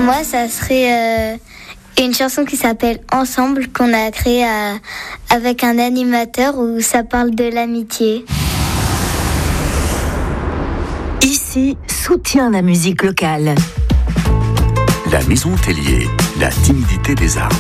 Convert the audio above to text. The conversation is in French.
Moi, ça serait une chanson qui s'appelle Ensemble, qu'on a créée avec un animateur où ça parle de l'amitié. Ici, soutient la musique locale. La Maison Tellier, la timidité des arbres.